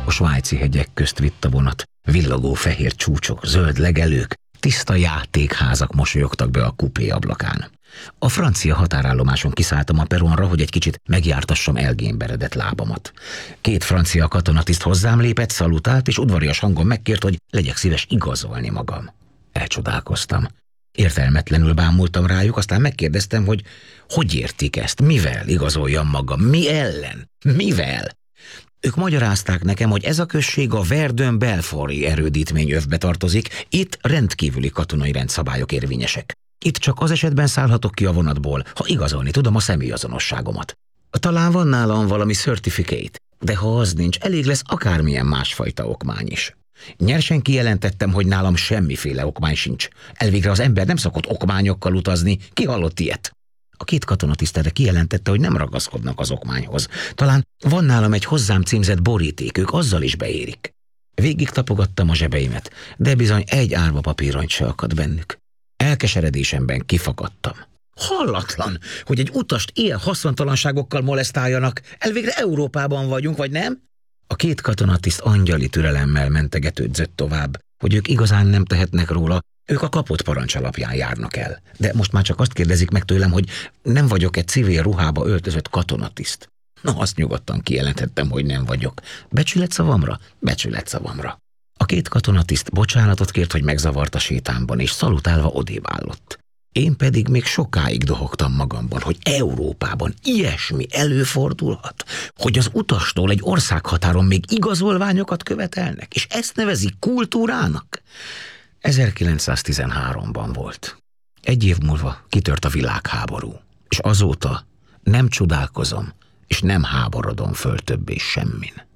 A svájci hegyek közt vitt a vonat, villogó fehér csúcsok, zöld legelők, tiszta játékházak mosolyogtak be a kupé ablakán. A francia határállomáson kiszálltam a peronra, hogy egy kicsit megjártassam elgémberedett lábamat. 2 francia katonatiszt hozzám lépett, szalutált, és udvarias hangon megkért, hogy legyek szíves igazolni magam. Elcsodálkoztam. Értelmetlenül bámultam rájuk, aztán megkérdeztem, hogy értik ezt, mivel igazoljam magam, mi ellen, mivel? Ők magyarázták nekem, hogy ez a község a Verdun-Belforti erődítmény övbe tartozik, itt rendkívüli katonai rendszabályok érvényesek. Itt csak az esetben szállhatok ki a vonatból, ha igazolni tudom a személyazonosságomat. Talán van nálam valami certificate, de ha az nincs, elég lesz akármilyen másfajta okmány is. Nyersen kijelentettem, hogy nálam semmiféle okmány sincs. Elvégre az ember nem szokott okmányokkal utazni, ki hallott ilyet? A 2 katonatiszt erre kijelentette, hogy nem ragaszkodnak az okmányhoz. Talán van nálam egy hozzám címzett boríték, ők azzal is beérik. Végig tapogattam a zsebeimet, de bizony egy árva papírony se akadt bennük. Elkeseredésemben kifakadtam. Hallatlan, hogy egy utast ilyen haszontalanságokkal molesztáljanak. Elvégre Európában vagyunk, vagy nem? A 2 katonatiszt angyali türelemmel mentegetődzött tovább, hogy ők igazán nem tehetnek róla, ők a kapott parancs alapján járnak el. De most már csak azt kérdezik meg tőlem, hogy nem vagyok egy civil ruhába öltözött katonatiszt. Na, azt nyugodtan kijelentettem, hogy nem vagyok. Becsület szavamra? Becsület szavamra. A 2 katonatiszt bocsánatot kért, hogy megzavart a sétámban, és szalutálva odébb állott. Én pedig még sokáig dohogtam magamban, hogy Európában ilyesmi előfordulhat, hogy az utastól egy országhatáron még igazolványokat követelnek, és ezt nevezik kultúrának. 1913-ban volt. 1 év múlva kitört a világháború, és azóta nem csodálkozom, és nem háborodom föl többé semmin.